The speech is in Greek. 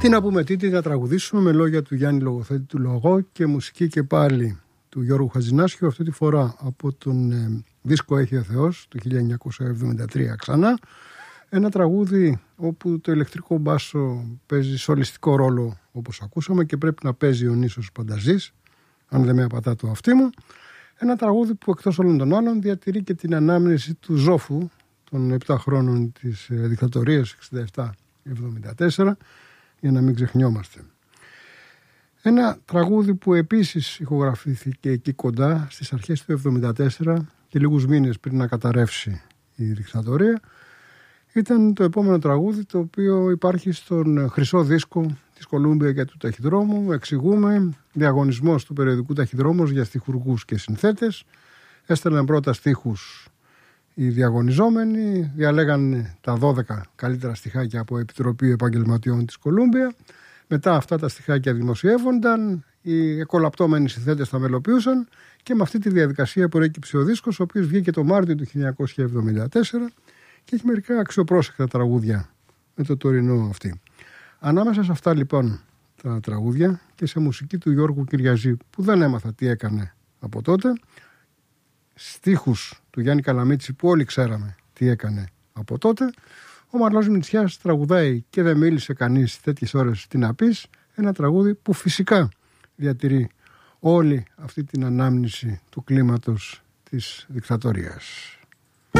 Τι να πούμε, τι να τραγουδήσουμε με λόγια του Γιάννη Λογοθέτη του Λογό και μουσική και πάλι του Γιώργου Χατζηνάσιου, αυτή τη φορά από τον δίσκο «Έχει ο Θεός» του 1973 ξανά. Ένα τραγούδι όπου το ηλεκτρικό μπάσο παίζει σολιστικό ρόλο, όπως ακούσαμε, και πρέπει να παίζει ο Νήσος Πανταζής, αν δεν με απατά το αυτί μου. Ένα τραγούδι που εκτός όλων των άλλων διατηρεί και την ανάμνηση του Ζόφου των 7 χρόνων της δικτατορίας 67-74, για να μην ξεχνιόμαστε. Ένα τραγούδι που επίσης ηχογραφήθηκε εκεί κοντά στις αρχές του 1974 και λίγους μήνες πριν να καταρρεύσει η δικτατορία, ήταν το επόμενο τραγούδι, το οποίο υπάρχει στον χρυσό δίσκο της Κολούμπια και του Ταχυδρόμου. Εξηγούμε, διαγωνισμός του περιοδικού Ταχυδρόμος για στιχουργούς και συνθέτες. Έστελναν πρώτα στίχους οι διαγωνιζόμενοι, διαλέγαν τα 12 καλύτερα στιχάκια από Επιτροπή Επαγγελματιών της Κολούμπια. Μετά αυτά τα στιχάκια δημοσιεύονταν, οι εκολαπτώμενοι συνθέτες τα μελοποιούσαν και με αυτή τη διαδικασία προέκυψε ο δίσκος, ο οποίος βγήκε το Μάρτιο του 1974 και έχει μερικά αξιοπρόσεκτα τραγούδια με το τωρινό αυτή. Ανάμεσα σε αυτά λοιπόν τα τραγούδια και σε μουσική του Γιώργου Κυριαζή, που δεν έμαθα τι έκανε από τότε, στίχους του Γιάννη Καλαμίτση που όλοι ξέραμε τι έκανε από τότε, ο Μαρλός Μητσιάς τραγουδάει «Και δεν μίλησε κανείς τέτοιες ώρες τι να πεις», ένα τραγούδι που φυσικά διατηρεί όλη αυτή την ανάμνηση του κλίματος της δικτατορίας.